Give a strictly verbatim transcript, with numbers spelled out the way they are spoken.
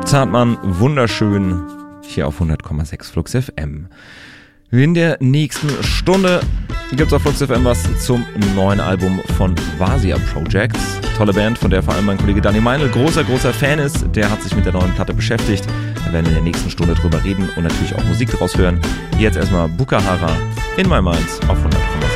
Zartmann, wunderschön, hier auf hundert Komma sechs Flux F M. In der nächsten Stunde gibt es auf Flux F M was zum neuen Album von Vasia Project. Tolle Band, von der vor allem mein Kollege Dani Meinl großer, großer Fan ist. Der hat sich mit der neuen Platte beschäftigt. Wir werden in der nächsten Stunde drüber reden und natürlich auch Musik draus hören. Jetzt erstmal Bukahara in My Mind auf hundert Komma sechs.